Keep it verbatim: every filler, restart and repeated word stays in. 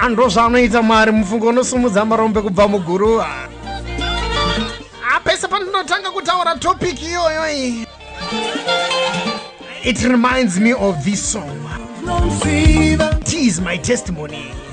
andozvanoita Mwari, mufungo unosumudza marombe kubva muguruva. Apese pandinotanga kutaura topic iyoyo iyi, it reminds me of this song. Tis my testimony.